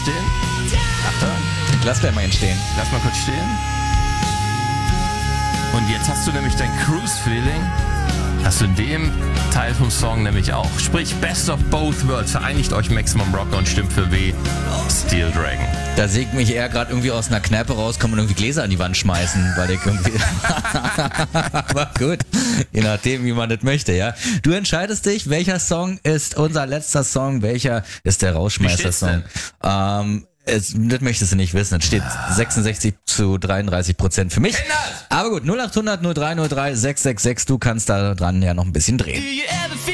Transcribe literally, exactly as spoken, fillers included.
stehen. Achtung. Lass gleich mal entstehen. Lass mal kurz stehen. Und jetzt hast du nämlich dein Cruise-Feeling. Hast du in dem Teil vom Song nämlich auch. Sprich, Best of Both Worlds. Vereinigt euch Maximum Rocker und stimmt für W. Steel Dragon. Da sehe ich mich eher gerade irgendwie aus einer Kneipe rauskommen und irgendwie Gläser an die Wand schmeißen, weil ich irgendwie... Aber gut, je nachdem, wie man das möchte, ja. Du entscheidest dich, welcher Song ist unser letzter Song, welcher ist der Rausschmeißer-Song. Ähm... Es, das möchtest du nicht wissen. Es steht sechsundsechzig zu dreiunddreißig Prozent für mich. Aber gut, null acht hundert null drei null drei sechs sechs sechs, du kannst da dran ja noch ein bisschen drehen.